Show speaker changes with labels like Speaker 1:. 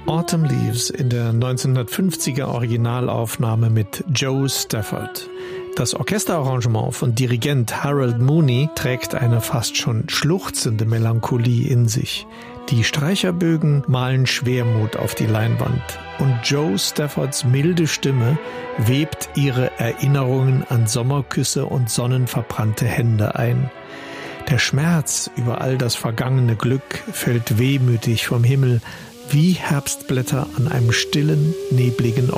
Speaker 1: Autumn Leaves in der 1950er Originalaufnahme mit Joe Stafford. Das Orchesterarrangement von Dirigent Harold Mooney trägt eine fast schon schluchzende Melancholie in sich. Die Streicherbögen malen Schwermut auf die Leinwand und Joe Staffords milde Stimme webt ihre Erinnerungen an Sommerküsse und sonnenverbrannte Hände ein. Der Schmerz über all das vergangene Glück fällt wehmütig vom Himmel wie Herbstblätter an einem stillen, nebligen Ort.